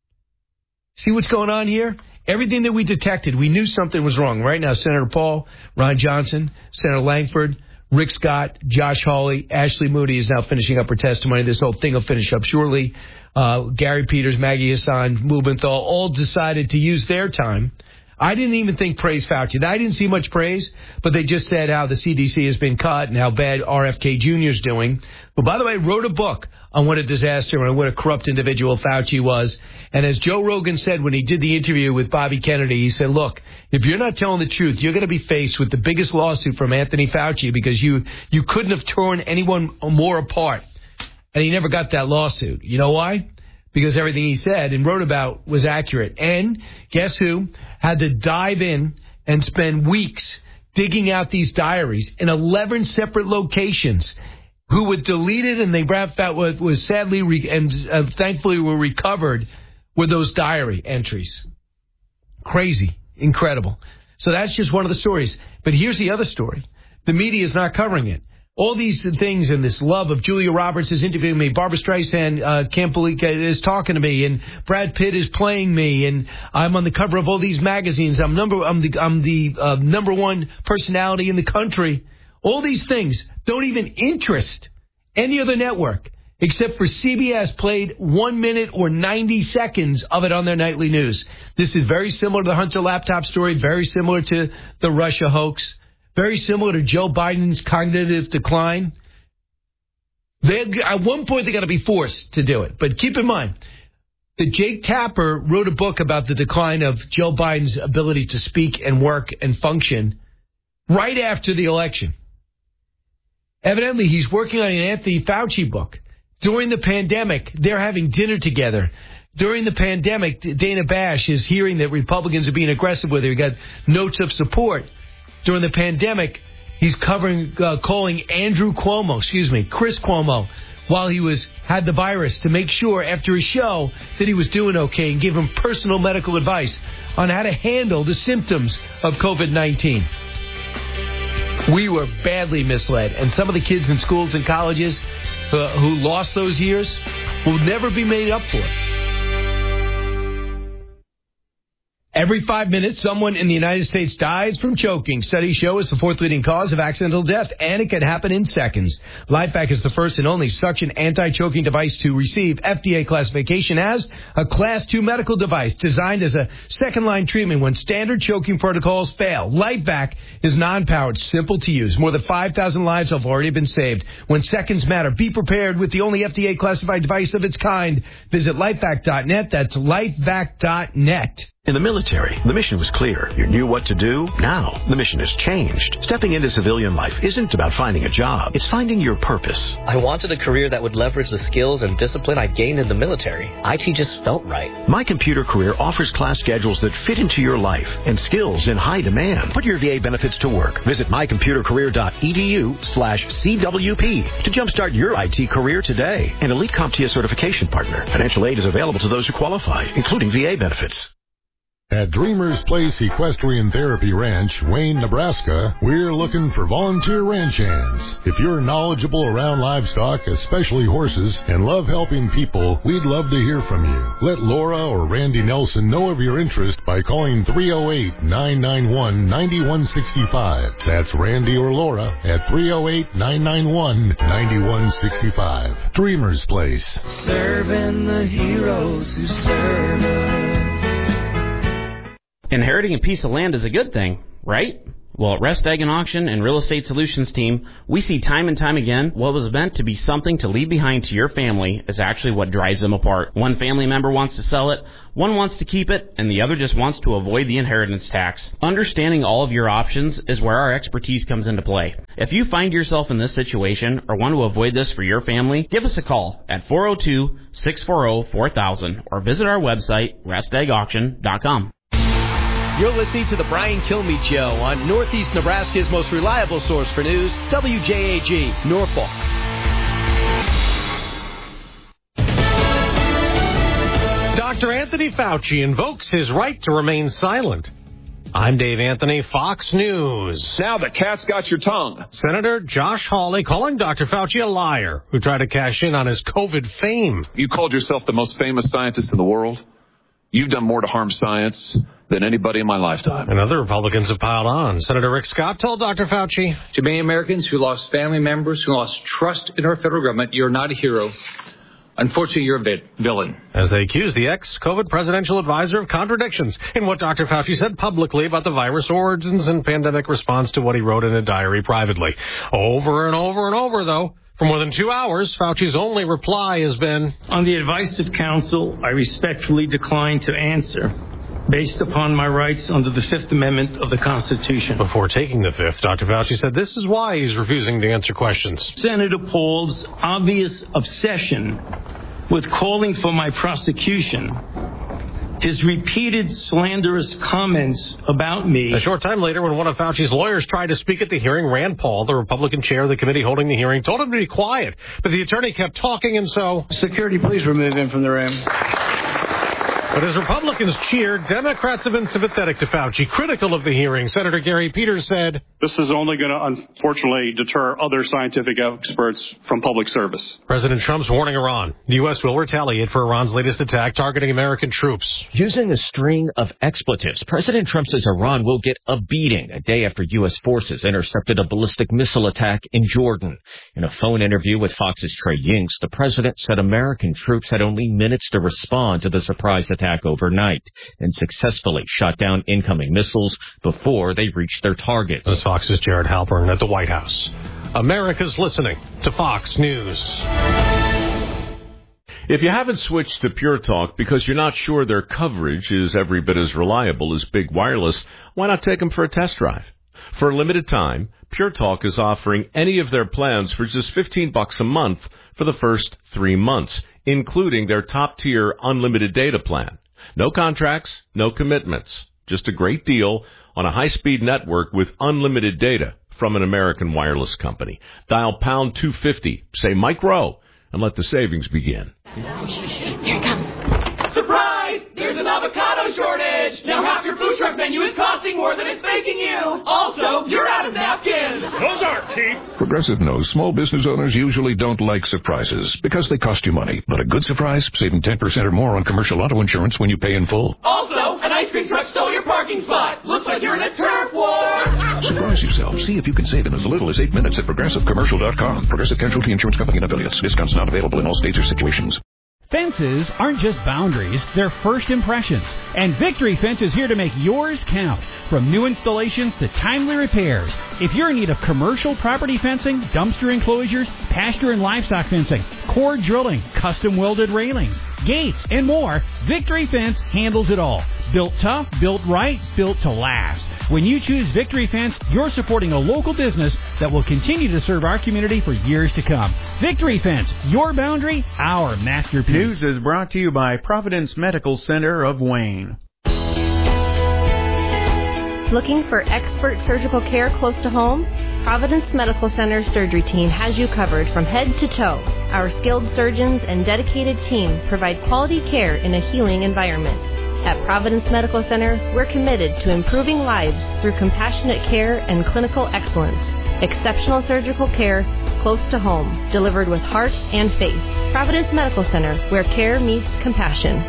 See what's going on here? Everything that we detected, we knew something was wrong. Right now, Senator Paul, Ron Johnson, Senator Langford, Rick Scott, Josh Hawley, Ashley Moody is now finishing up her testimony. This whole thing will finish up shortly. Gary Peters, Maggie Hassan, Mubenthal all decided to use their time. I didn't even think praise Fauci. I didn't see much praise, but they just said how the CDC has been cut and how bad RFK Jr. is doing. But by the way, wrote a book on what a disaster and what a corrupt individual Fauci was. And as Joe Rogan said when he did the interview with Bobby Kennedy, he said, look, if you're not telling the truth, you're going to be faced with the biggest lawsuit from Anthony Fauci because you couldn't have torn anyone more apart. And he never got that lawsuit. You know why? Because everything he said and wrote about was accurate. And guess who had to dive in and spend weeks digging out these diaries in 11 separate locations, who were deleted and they found what was sadly and thankfully were recovered were those diary entries. Crazy. Incredible. So that's just one of the stories. But here's the other story. The media is not covering it. All these things and this love of Julia Roberts is interviewing me. Barbara Streisand can't believe is talking to me, and Brad Pitt is playing me, and I'm on the cover of all these magazines. I'm the number one personality in the country. All these things don't even interest any other network except for CBS played 1 minute or 90 seconds of it on their nightly news. This is very similar to the Hunter laptop story, very similar to the Russia hoax. Very similar to Joe Biden's cognitive decline. At one point, they're going to be forced to do it. But keep in mind that Jake Tapper wrote a book about the decline of Joe Biden's ability to speak and work and function right after the election. Evidently, he's working on an Anthony Fauci book. During the pandemic, they're having dinner together. During the pandemic, Dana Bash is hearing that Republicans are being aggressive with her. He got notes of support. During the pandemic, he's calling Chris Cuomo, while he had the virus to make sure after his show that he was doing okay and give him personal medical advice on how to handle the symptoms of COVID-19. We were badly misled, and some of the kids in schools and colleges who lost those years will never be made up for. Every 5 minutes, someone in the United States dies from choking. Studies show it's the fourth leading cause of accidental death, and it can happen in seconds. LifeVac is the first and only suction anti-choking device to receive FDA classification as a Class 2 medical device designed as a second-line treatment when standard choking protocols fail. LifeVac is non-powered, simple to use. More than 5,000 lives have already been saved. When seconds matter, be prepared with the only FDA-classified device of its kind. Visit lifevac.net. That's lifevac.net. In the military, the mission was clear. You knew what to do. Now, the mission has changed. Stepping into civilian life isn't about finding a job. It's finding your purpose. I wanted a career that would leverage the skills and discipline I gained in the military. IT just felt right. My Computer Career offers class schedules that fit into your life and skills in high demand. Put your VA benefits to work. Visit mycomputercareer.edu/CWP to jumpstart your IT career today. An elite CompTIA certification partner. Financial aid is available to those who qualify, including VA benefits. At Dreamer's Place Equestrian Therapy Ranch, Wayne, Nebraska, we're looking for volunteer ranch hands. If you're knowledgeable around livestock, especially horses, and love helping people, we'd love to hear from you. Let Laura or Randy Nelson know of your interest by calling 308-991-9165. That's Randy or Laura at 308-991-9165. Dreamer's Place. Serving the heroes who serve us. Inheriting a piece of land is a good thing, right? Well, at Rest Egg and Auction and Real Estate Solutions team, we see time and time again what was meant to be something to leave behind to your family is actually what drives them apart. One family member wants to sell it, one wants to keep it, and the other just wants to avoid the inheritance tax. Understanding all of your options is where our expertise comes into play. If you find yourself in this situation or want to avoid this for your family, give us a call at 402-640-4000 or visit our website, resteggauction.com. You're listening to the Brian Kilmeade Show on Northeast Nebraska's most reliable source for news, WJAG, Norfolk. Dr. Anthony Fauci invokes his right to remain silent. I'm Dave Anthony, Fox News. Now the cat's got your tongue. Senator Josh Hawley calling Dr. Fauci a liar who tried to cash in on his COVID fame. You called yourself the most famous scientist in the world. You've done more to harm science than anybody in my lifetime. And other Republicans have piled on. Senator Rick Scott told Dr. Fauci, to many Americans who lost family members, who lost trust in our federal government, you're not a hero. Unfortunately, you're a villain. As they accuse the ex-COVID presidential advisor of contradictions in what Dr. Fauci said publicly about the virus origins and pandemic response to what he wrote in a diary privately. Over and over and over, though. For more than 2 hours, Fauci's only reply has been, on the advice of counsel, I respectfully decline to answer, based upon my rights under the Fifth Amendment of the Constitution. Before taking the fifth, Dr. Fauci said this is why he's refusing to answer questions. Senator Paul's obvious obsession with calling for my prosecution, his repeated slanderous comments about me. A short time later, when one of Fauci's lawyers tried to speak at the hearing, Rand Paul, the Republican chair of the committee holding the hearing, told him to be quiet. But the attorney kept talking, and so... Security, please remove him from the room. But as Republicans cheered, Democrats have been sympathetic to Fauci. Critical of the hearing, Senator Gary Peters said, this is only going to, unfortunately, deter other scientific experts from public service. President Trump's warning Iran. The U.S. will retaliate for Iran's latest attack targeting American troops. Using a string of expletives, President Trump says Iran will get a beating a day after U.S. forces intercepted a ballistic missile attack in Jordan. In a phone interview with Fox's Trey Yingst, the president said American troops had only minutes to respond to the surprise attack overnight and successfully shot down incoming missiles before they reached their targets. This is Fox's Jared Halpern at the White House. America's listening to Fox News. If you haven't switched to Pure Talk because you're not sure their coverage is every bit as reliable as Big Wireless, why not take them for a test drive? For a limited time, Pure Talk is offering any of their plans for just $15 a month for the first 3 months, including their top-tier unlimited data plan. No contracts, no commitments. Just a great deal on a high-speed network with unlimited data from an American wireless company. Dial pound 250, say Mike Rowe, and let the savings begin. Here it comes. Surprise! There's an avocado shortage! Now half your food truck menu is costing more than it's making you! Also, you're out of napkins! Those aren't cheap! Progressive knows small business owners usually don't like surprises because they cost you money. But a good surprise, saving 10% or more on commercial auto insurance when you pay in full. Also, an ice cream truck stole your parking spot! Looks like you're in a turf war! Surprise yourself. See if you can save in as little as 8 minutes at ProgressiveCommercial.com. Progressive Casualty Insurance Company and Affiliates. Discounts not available in all states or situations. Fences aren't just boundaries, they're first impressions. And Victory Fence is here to make yours count. From new installations to timely repairs. If you're in need of commercial property fencing, dumpster enclosures, pasture and livestock fencing, cord drilling, custom welded railings, gates, and more, Victory Fence handles it all. Built tough, built right, built to last. When you choose Victory Fence, you're supporting a local business that will continue to serve our community for years to come. Victory Fence, your boundary, our masterpiece. News is brought to you by Providence Medical Center of Wayne. Looking for expert surgical care close to home? Providence Medical Center surgery team has you covered from head to toe. Our skilled surgeons and dedicated team provide quality care in a healing environment. At Providence Medical Center, we're committed to improving lives through compassionate care and clinical excellence. Exceptional surgical care close to home, delivered with heart and faith. Providence Medical Center, where care meets compassion.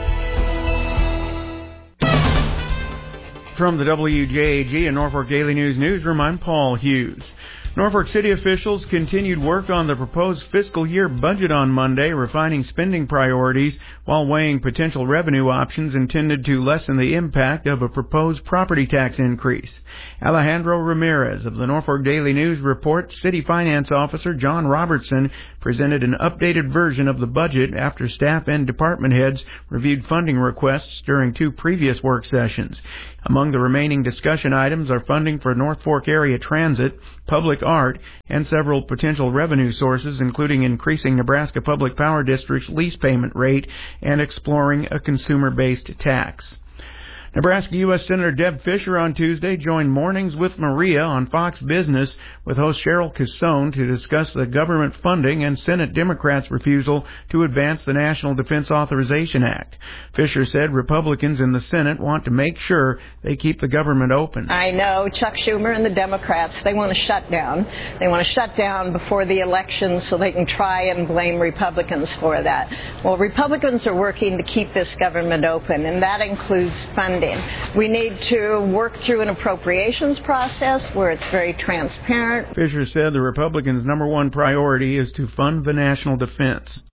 From the WJAG and Norfolk Daily News newsroom, I'm Paul Hughes. Norfolk City officials continued work on the proposed fiscal year budget on Monday, refining spending priorities while weighing potential revenue options intended to lessen the impact of a proposed property tax increase. Alejandro Ramirez of the Norfolk Daily News reports City Finance Officer John Robertson presented an updated version of the budget after staff and department heads reviewed funding requests during 2 previous work sessions. Among the remaining discussion items are funding for North Fork area transit, public art, and several potential revenue sources, including increasing Nebraska Public Power District's lease payment rate and exploring a consumer-based tax. Nebraska U.S. Senator Deb Fischer on Tuesday joined Mornings with Maria on Fox Business with host Cheryl Cassone to discuss the government funding and Senate Democrats' refusal to advance the National Defense Authorization Act. Fischer said Republicans in the Senate want to make sure they keep the government open. I know Chuck Schumer and the Democrats, they want to shut down. They want to shut down before the election so they can try and blame Republicans for that. Well, Republicans are working to keep this government open, and that includes funding. We need to work through an appropriations process where it's very transparent. Fischer said the Republicans' number one priority is to fund the national defense.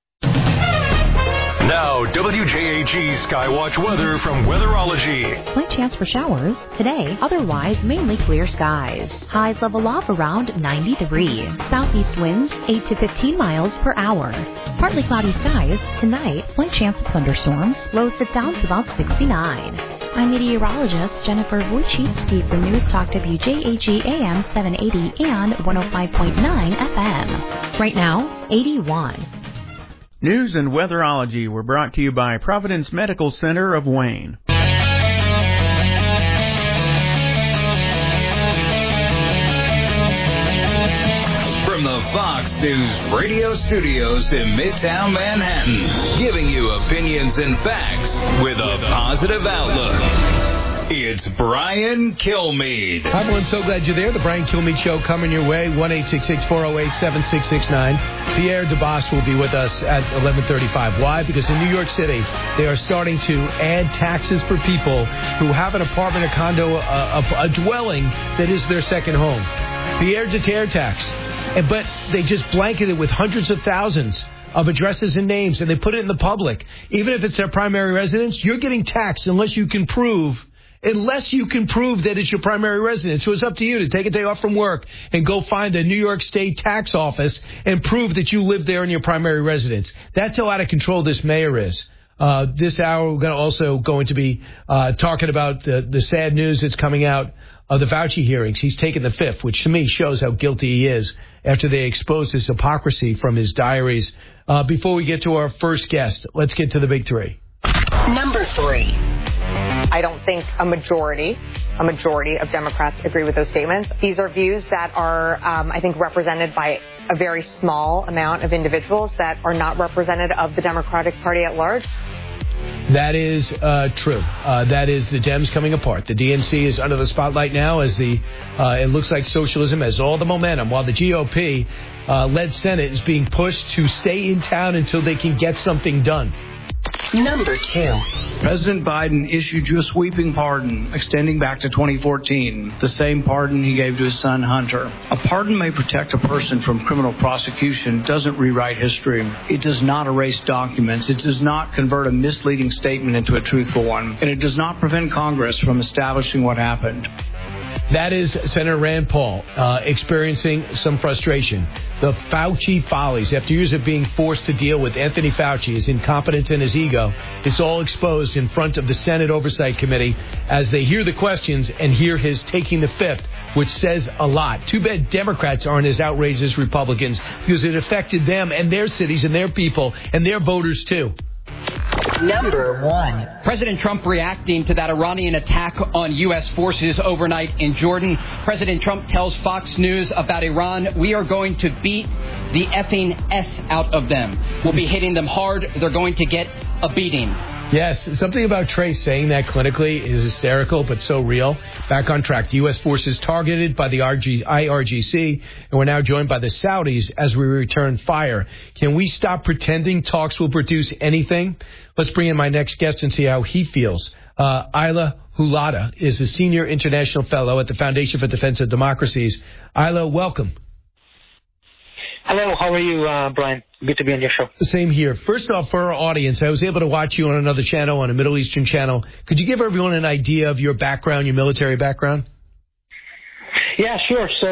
Now, WJAG Skywatch weather from Weatherology. Slight chance for showers today, otherwise mainly clear skies. Highs level off around 93. Southeast winds 8 to 15 miles per hour. Partly cloudy skies tonight, slight chance of thunderstorms. Lows sit down to about 69. I'm meteorologist Jennifer Wojcicki for News Talk WJAG AM 780 and 105.9 FM. Right now, 81. News and Weatherology were brought to you by Providence Medical Center of Wayne. From the Fox News radio studios in Midtown Manhattan, giving you opinions and facts with a positive outlook. It's Brian Kilmeade. Hi, everyone. So glad you're there. The Brian Kilmeade Show coming your way. 1-866-408-7669. Pierre DeBoss will be with us at 11:35. Why? Because in New York City, they are starting to add taxes for people who have an apartment, a condo, a dwelling that is their second home. Pierre de Terre tax. But they just blanket it with hundreds of thousands of addresses and names, and they put it in the public. Even if it's their primary residence, you're getting taxed unless you can prove that it's your primary residence. So it's up to you to take a day off from work and go find a New York State tax office and prove that you live there in your primary residence. That's how out of control this mayor is. This hour, we're also going to be talking about the sad news that's coming out of the Fauci hearings. He's taken the fifth, which to me shows how guilty he is after they exposed his hypocrisy from his diaries. Before we get to our first guest, let's get to the big three. Number 3. I don't think a majority of Democrats agree with those statements. These are views that are, I think, represented by a very small amount of individuals that are not representative of the Democratic Party at large. That is true. That is the Dems coming apart. The DNC is under the spotlight now as it looks like socialism has all the momentum, while the GOP led Senate is being pushed to stay in town until they can get something done. Number 2. President Biden issued you a sweeping pardon extending back to 2014, the same pardon he gave to his son Hunter. A pardon may protect a person from criminal prosecution, doesn't rewrite history. It does not erase documents. It does not convert a misleading statement into a truthful one. And it does not prevent Congress from establishing what happened. That is Senator Rand Paul experiencing some frustration. The Fauci follies, after years of being forced to deal with Anthony Fauci, his incompetence and his ego, is all exposed in front of the Senate Oversight Committee as they hear the questions and hear his taking the fifth, which says a lot. Too bad Democrats aren't as outraged as Republicans, because it affected them and their cities and their people and their voters, too. Number 1. President Trump reacting to that Iranian attack on U.S. forces overnight in Jordan. President Trump tells Fox News about Iran, we are going to beat the effing S out of them. We'll be hitting them hard. They're going to get a beating. Yes, something about Trace saying that clinically is hysterical, but so real. Back on track. The U.S. forces targeted by the IRGC, and we're now joined by the Saudis as we return fire. Can we stop pretending talks will produce anything? Let's bring in my next guest and see how he feels. Ayla Hulata is a senior international fellow at the Foundation for Defense of Democracies. Ayla, welcome. Hello, how are you, Brian? Good to be on your show. Same here. First off, for our audience, I was able to watch you on another channel, on a Middle Eastern channel. Could you give everyone an idea of your background, your military background? Yeah, sure. So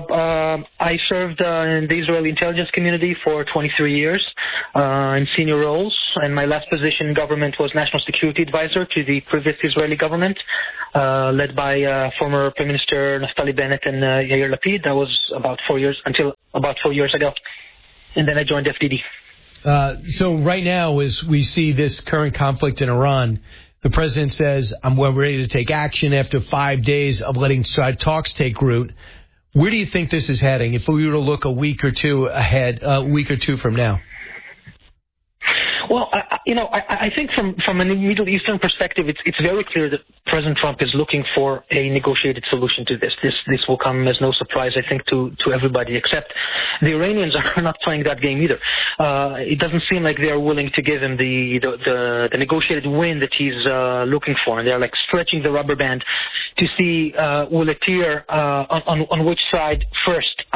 I served in the Israeli intelligence community for 23 years in senior roles, and my last position in government was National Security Advisor to the previous Israeli government, led by former Prime Minister Naftali Bennett and Yair Lapid. That was until about 4 years ago. And then I joined FDD. So right now, as we see this current conflict in Iran, the president says, we're ready to take action after 5 days of letting talks take root. Where do you think this is heading if we were to look a week or two ahead, a week or two from now? Well, I think from a Middle Eastern perspective, it's very clear that President Trump is looking for a negotiated solution to this. This will come as no surprise, I think, to everybody, except the Iranians are not playing that game either. It doesn't seem like they are willing to give him the negotiated win that he's looking for, and they're like stretching the rubber band to see will it tear on which side first.